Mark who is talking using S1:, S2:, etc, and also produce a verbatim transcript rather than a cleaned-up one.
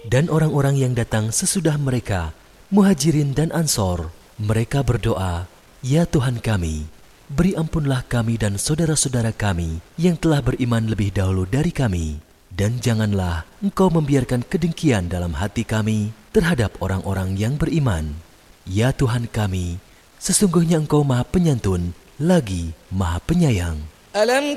S1: Dan orang-orang yang datang sesudah mereka, Muhajirin dan Ansor, mereka berdoa, "Ya Tuhan kami, beri ampunlah kami dan saudara-saudara kami yang telah beriman lebih dahulu dari kami. Dan janganlah Engkau membiarkan kedengkian dalam hati kami terhadap orang-orang yang beriman. Ya Tuhan kami, sesungguhnya Engkau Maha Penyantun, lagi Maha Penyayang."
S2: ألم